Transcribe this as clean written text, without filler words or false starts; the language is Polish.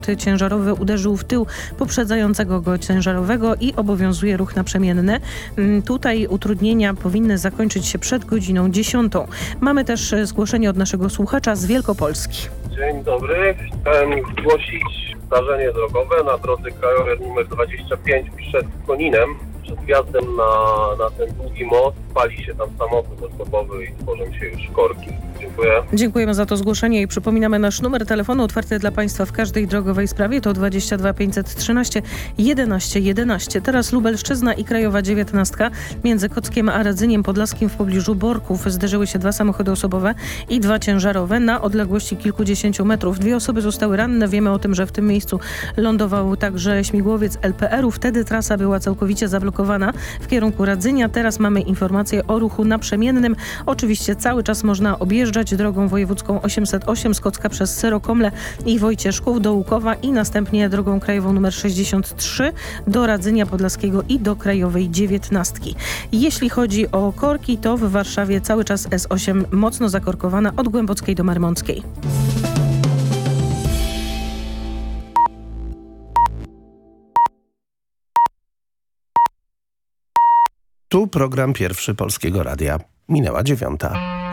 ciężarowy uderzył w tył poprzedzającego go ciężarowego i obowiązuje ruch naprzemienny. Tutaj utrudnienia powinny zakończyć się przed godziną 10. Mamy też zgłoszenie od naszego słuchacza z Wielkopolski. Dzień dobry. Chciałem zgłosić zdarzenie drogowe na drodze krajowej nr 25 przed Koninem. Przed wjazdem na ten długi most pali się tam samochód osobowy i tworzą się już korki. Dziękuję. Dziękujemy za to zgłoszenie i przypominamy nasz numer telefonu otwarty dla Państwa w każdej drogowej sprawie to 22 513 11 11. Teraz Lubelszczyzna i Krajowa 19. Między Kockiem a Radzyniem Podlaskim w pobliżu Borków zderzyły się 2 samochody osobowe i 2 ciężarowe na odległości kilkudziesięciu metrów. 2 osoby zostały ranne. Wiemy o tym, że w tym miejscu lądował także śmigłowiec LPR-u. Wtedy trasa była całkowicie zablokowana w kierunku Radzynia. Teraz mamy informację o ruchu naprzemiennym. Oczywiście cały czas można objeżdżać drogą wojewódzką 808 z Kocka przez Syrokomlę i Wojcieszków do Łukowa i następnie drogą krajową nr 63 do Radzynia Podlaskiego i do Krajowej 19. Jeśli chodzi o korki, to w Warszawie cały czas S8 mocno zakorkowana od Głębockiej do Marmąckiej. Tu program Pierwszy Polskiego Radia. Minęła 9.